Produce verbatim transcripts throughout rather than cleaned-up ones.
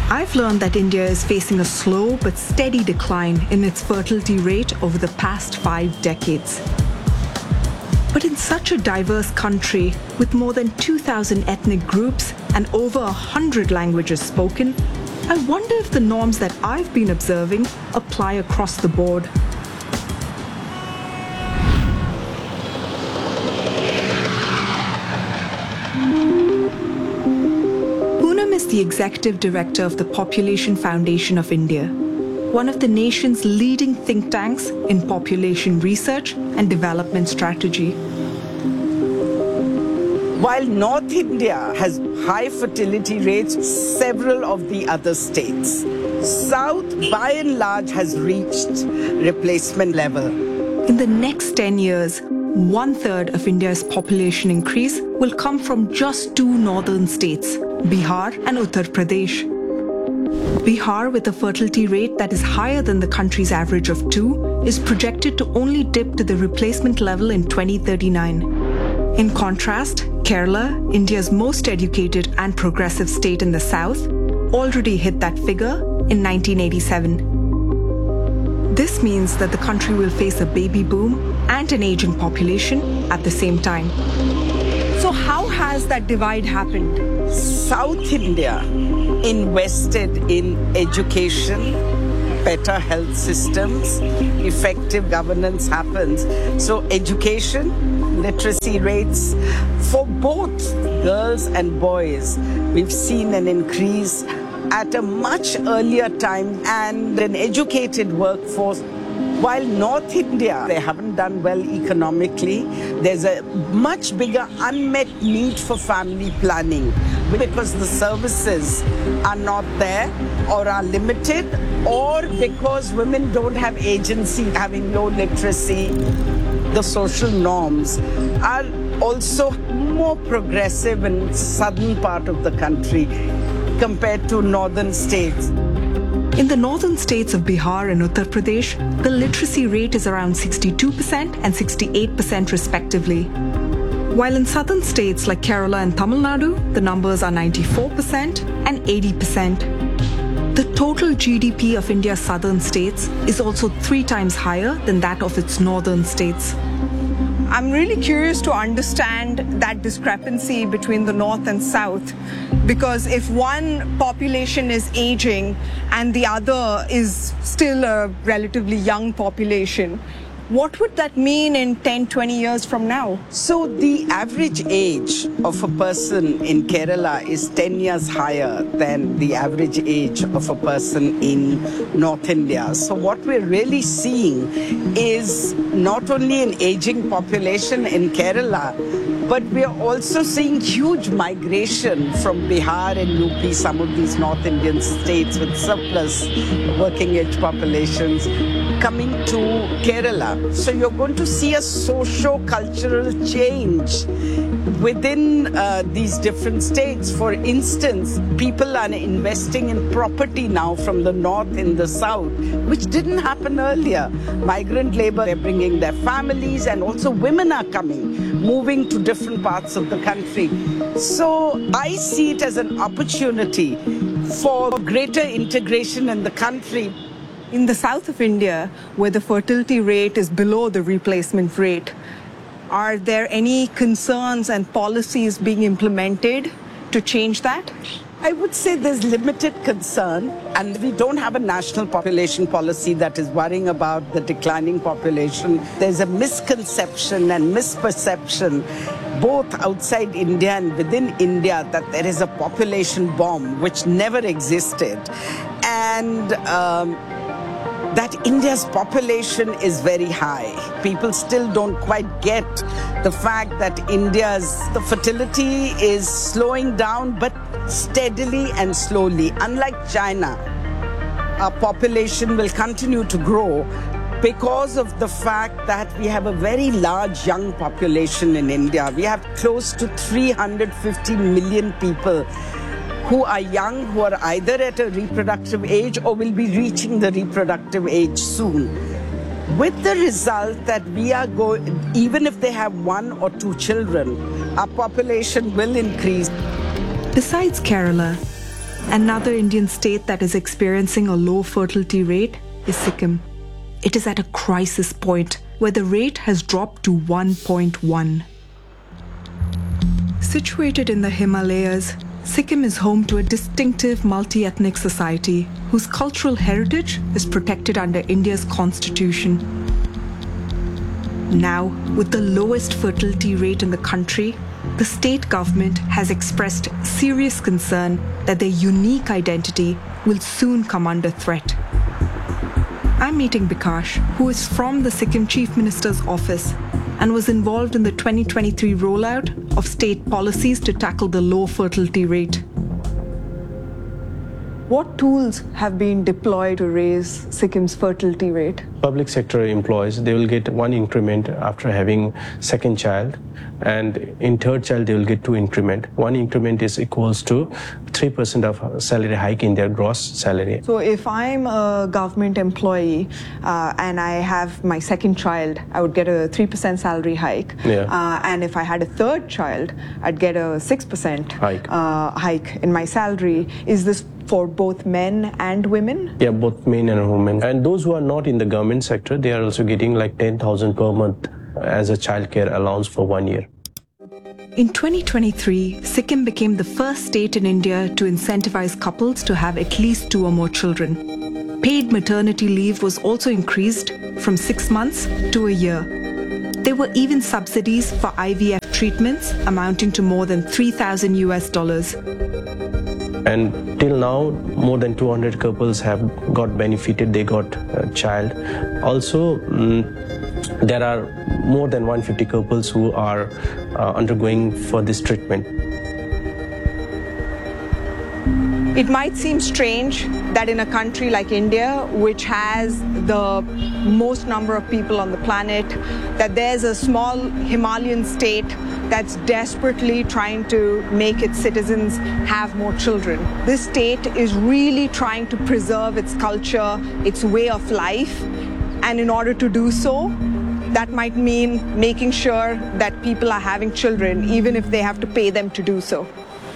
I've learned that India is facing a slow but steady decline in its fertility rate over the past five decades. But in such a diverse country, with more than two thousand ethnic groups and over one hundred languages spoken, I wonder if the norms that I've been observing apply across the board. Poonam is the executive director of the Population Foundation of India, one of the nation's leading think tanks in population research and development strategy. While North India has high fertility rates, several of the other states, South by and large has reached replacement level. In the next ten years, one third of India's population increase will come from just two northern states, Bihar and Uttar Pradesh. Bihar, with a fertility rate that is higher than the country's average of two, is projected to only dip to the replacement level in twenty thirty-nine. In contrast, Kerala, India's most educated and progressive state in the south, already hit that figure in nineteen eighty-seven. This means that the country will face a baby boom and an aging population at the same time. So how has that divide happened? South India invested in education, better health systems, effective governance happens. So education, literacy rates for both girls and boys, we've seen an increase at a much earlier time and an educated workforce. While North India, they haven't done well economically, there's a much bigger unmet need for family planning because the services are not there or are limited, or because women don't have agency, having low literacy. The social norms are also more progressive in southern part of the country compared to northern states. In the northern states of Bihar and Uttar Pradesh, the literacy rate is around sixty-two percent and sixty-eight percent respectively. While in southern states like Kerala and Tamil Nadu, the numbers are ninety-four percent and eighty percent. The total G D P of India's southern states is also three times higher than that of its northern states. I'm really curious to understand that discrepancy between the north and south, because if one population is aging and the other is still a relatively young population, what would that mean in ten, twenty years from now? So the average age of a person in Kerala is ten years higher than the average age of a person in North India. So what we're really seeing is not only an aging population in Kerala, but we are also seeing huge migration from Bihar and U P, some of these North Indian states with surplus working age populations, coming to Kerala. So you're going to see a socio-cultural change within uh, these different states. For instance, people are investing in property now from the north in the south, which didn't happen earlier. Migrant labor, they're bringing their families, and also women are coming, moving to different parts of the country. So I see it as an opportunity for greater integration in the country. In the south of India, where the fertility rate is below the replacement rate, are there any concerns and policies being implemented to change that? I would say there's limited concern, and we don't have a national population policy that is worrying about the declining population. There's a misconception and misperception both outside India and within India that there is a population bomb which never existed, and um, that India's population is very high. People still don't quite get the fact that India's the fertility is slowing down, but steadily and slowly. Unlike China, our population will continue to grow because of the fact that we have a very large young population in India. We have close to three hundred fifty million people who are young, who are either at a reproductive age or will be reaching the reproductive age soon. With the result that we are going, even if they have one or two children, our population will increase. Besides Kerala, Another Indian state that is experiencing a low fertility rate is Sikkim. It is at a crisis point where the rate has dropped to one point one. Situated in the Himalayas, Sikkim is home to a distinctive multi-ethnic society whose cultural heritage is protected under India's constitution. Now, with the lowest fertility rate in the country, the state government has expressed serious concern that their unique identity will soon come under threat. I'm meeting Bikash, who is from the Sikkim Chief Minister's office and was involved in the twenty twenty-three rollout of state policies to tackle the low fertility rate. What tools have been deployed to raise Sikkim's fertility rate? Public sector employees, they will get one increment after having second child, and in third child they will get two increment. One increment is equals to three percent of salary hike in their gross salary. So if I'm a government employee uh, and I have my second child, I would get a three percent salary hike. Yeah. Uh, and if I had a third child, I'd get a six percent hike. Uh, hike in my salary. Is this for both men and women? Yeah, both men and women. And those who are not in the government sector, they are also getting like ten thousand per month as a childcare allowance for one year. In twenty twenty-three, Sikkim became the first state in India to incentivize couples to have at least two or more children. Paid maternity leave was also increased from six months to a year. There were even subsidies for I V F treatments amounting to more than three thousand U S dollars. And till now, more than two hundred couples have got benefited, they got a child. Also, mm, there are more than one hundred fifty couples who are uh, undergoing for this treatment. It might seem strange that in a country like India, which has the most number of people on the planet, that there's a small Himalayan state that's desperately trying to make its citizens have more children. This state is really trying to preserve its culture, its way of life, and in order to do so, that might mean making sure that people are having children, even if they have to pay them to do so.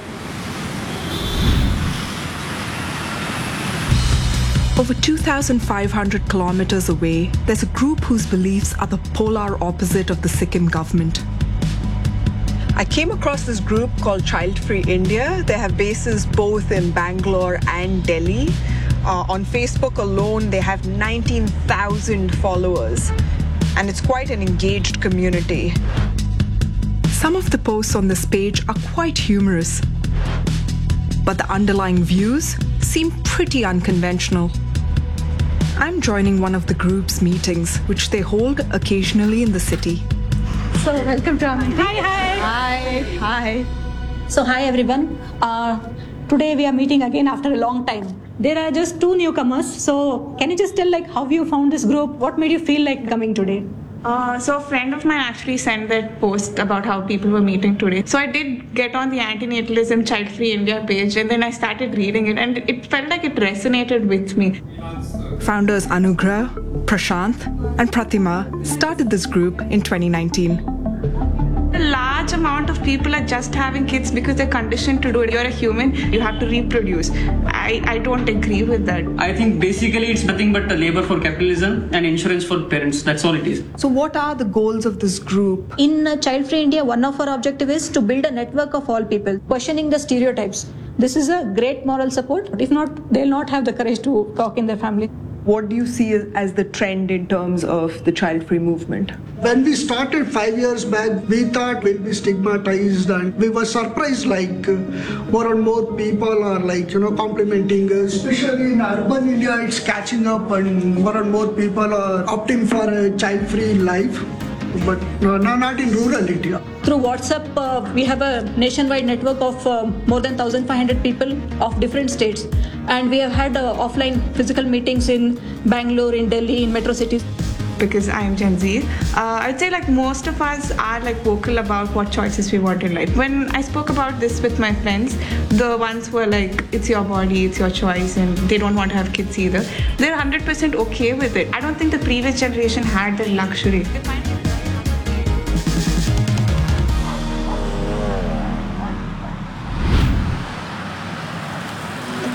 Over two thousand five hundred kilometers away, there's a group whose beliefs are the polar opposite of the Sikkim government. I came across this group called Child Free India. They have bases both in Bangalore and Delhi. Uh, on Facebook alone, they have nineteen thousand followers, and it's quite an engaged community. Some of the posts on this page are quite humorous, but the underlying views seem pretty unconventional. I'm joining one of the group's meetings, which they hold occasionally in the city. So welcome to our meeting. Hi, hi. Hi, hi. So hi everyone. Uh, today we are meeting again after a long time. There are just two newcomers. So can you just tell like how you found this group? What made you feel like coming today? Uh, so a friend of mine actually sent that post about how people were meeting today. So I did get on the Antinatalism Child Free India page, and then I started reading it, and it felt like it resonated with me. Founders Anugrah, Prashanth, and Pratima started this group in twenty nineteen. A large amount of people are just having kids because they're conditioned to do it. You're a human, you have to reproduce. I, I don't agree with that. I think basically it's nothing but a labor for capitalism and insurance for parents. That's all it is. So what are the goals of this group? In uh, Child Free India, one of our objectives is to build a network of all people, questioning the stereotypes. This is a great moral support. If not, they'll not have the courage to talk in their family. What do you see as the trend in terms of the child-free movement? When we started five years back, we thought we'll be stigmatized, and we were surprised like uh, more and more people are like, you know, complimenting us. Especially in urban India, it's catching up and more and more people are opting for a child-free life. But no, no, not in rural India. Through WhatsApp, uh, we have a nationwide network of uh, more than one thousand five hundred people of different states. And we have had uh, offline physical meetings in Bangalore, in Delhi, in metro cities. Because I'm Gen Z, uh, I'd say like most of us are like vocal about what choices we want in life. When I spoke about this with my friends, the ones who are like, it's your body, it's your choice, and they don't want to have kids either, they're one hundred percent okay with it. I don't think the previous generation had the luxury.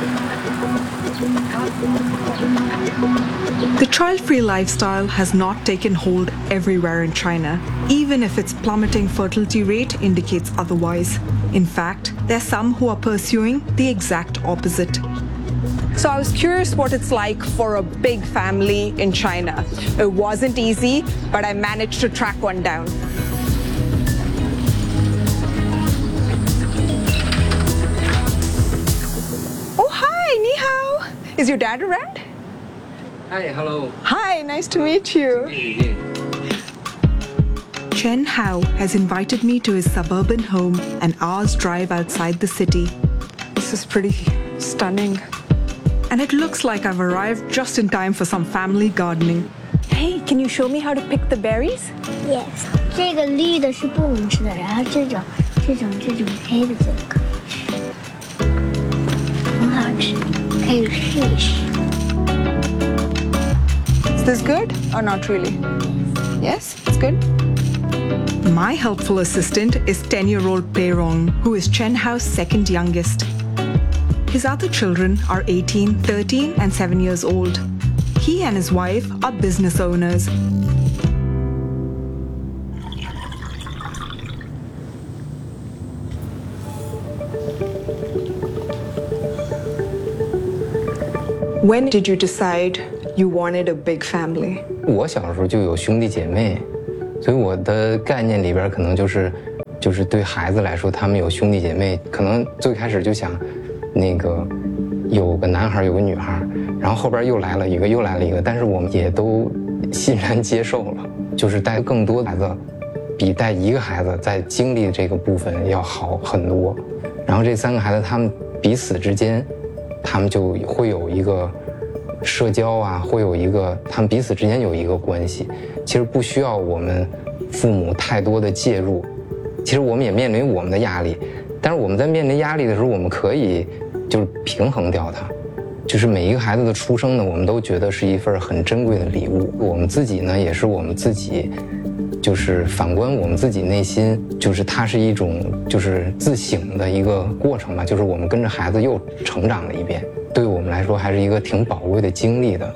The child-free lifestyle has not taken hold everywhere in China, even if its plummeting fertility rate indicates otherwise. In fact, there are some who are pursuing the exact opposite. So I was curious what it's like for a big family in China. It wasn't easy, but I managed to track one down. Oh, hi, ni hao. Is your dad around? Hi, hello. Hi, nice to meet you. Chen Hao has invited me to his suburban home an hour's drive outside the city. This is pretty stunning. And it looks like I've arrived just in time for some family gardening. Hey, can you show me how to pick the berries? Yes. 这个绿的是不能吃的，然后这种这种这种黑的这个可以吃，很好吃，可以试一试。 Is this good or not really? Yes, it's good. My helpful assistant is ten-year-old Pei Rong, who is Chen Hao's second youngest. His other children are eighteen, thirteen, and seven years old. He and his wife are business owners. When did you decide you wanted a big family? 我小时候就有兄弟姐妹，所以我的概念里边可能就是，就是对孩子来说，他们有兄弟姐妹，可能最开始就想。 那个有个男孩有个女孩，然后后边又来了一个又来了一个，但是我们也都欣然接受了，就是带更多的孩子，比带一个孩子在经历这个部分要好很多。然后这三个孩子他们彼此之间，他们就会有一个社交啊，会有一个他们彼此之间有一个关系，其实不需要我们父母太多的介入，其实我们也面临我们的压力，但是我们在面临压力的时候，我们可以。 就是平衡掉它，就是每一个孩子的出生呢，我们都觉得是一份很珍贵的礼物。我们自己呢，也是我们自己，就是反观我们自己内心，就是它是一种就是自省的一个过程嘛，就是我们跟着孩子又成长了一遍，对我们来说还是一个挺宝贵的经历的。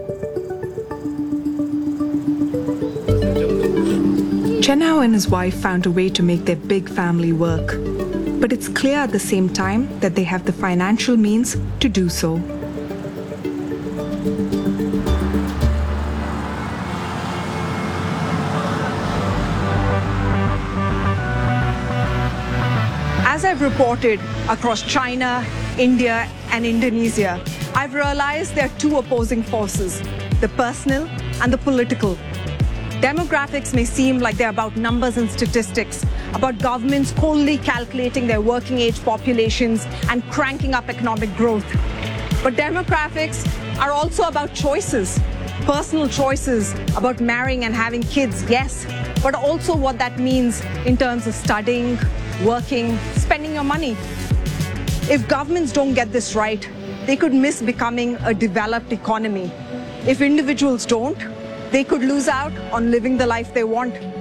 Chen Hao and his wife found a way to make their big family work. But it's clear at the same time that they have the financial means to do so. As I've reported across China, India, and Indonesia, I've realized there are two opposing forces, the personal and the political. Demographics may seem like they're about numbers and statistics, about governments coldly calculating their working age populations and cranking up economic growth. But demographics are also about choices, personal choices about marrying and having kids, yes, but also what that means in terms of studying, working, spending your money. If governments don't get this right, they could miss becoming a developed economy. If individuals don't, they could lose out on living the life they want.